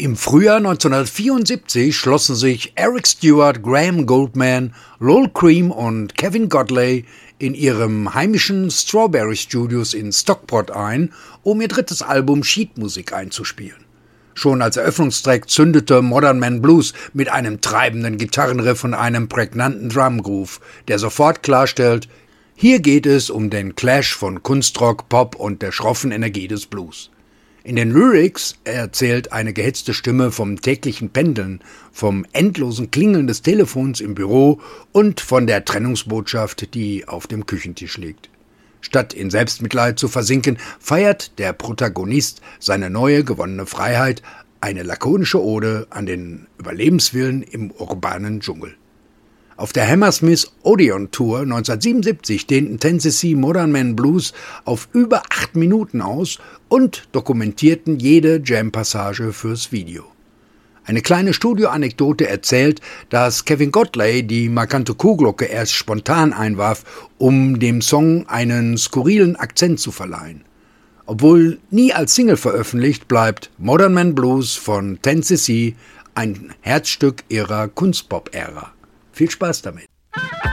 Im Frühjahr 1974 schlossen sich Eric Stewart, Graham Goldman, Lol Creme und Kevin Godley in ihrem heimischen Strawberry Studios in Stockport ein, um ihr drittes Album Sheetmusik einzuspielen. Schon als Eröffnungstrack zündete Modern Man Blues mit einem treibenden Gitarrenriff und einem prägnanten Drumgroove, der sofort klarstellt, hier geht es um den Clash von Kunstrock, Pop und der schroffen Energie des Blues. In den Lyrics erzählt eine gehetzte Stimme vom täglichen Pendeln, vom endlosen Klingeln des Telefons im Büro und von der Trennungsbotschaft, die auf dem Küchentisch liegt. Statt in Selbstmitleid zu versinken, feiert der Protagonist seine neue gewonnene Freiheit, eine lakonische Ode an den Überlebenswillen im urbanen Dschungel. Auf der Hammersmith Odeon Tour 1977 dehnten Tennessee Modern Man Blues auf über 8 Minuten aus und dokumentierten jede Jam-Passage fürs Video. Eine kleine Studioanekdote erzählt, dass Kevin Godley die markante Kuhglocke erst spontan einwarf, um dem Song einen skurrilen Akzent zu verleihen. Obwohl nie als Single veröffentlicht, bleibt Modern Man Blues von Tennessee ein Herzstück ihrer Kunstpop-Ära. Viel Spaß damit!